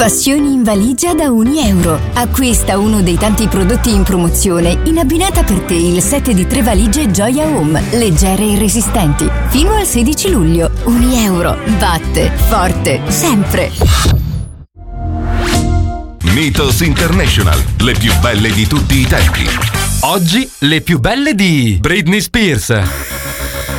Passioni in valigia da €1. Acquista uno dei tanti prodotti in promozione in abbinata per te il set di 3 valigie Gioia Home, leggere e resistenti. Fino al 16 luglio. €1. Batte forte sempre. Mythos International, le più belle di tutti i tempi. Oggi le più belle di Britney Spears.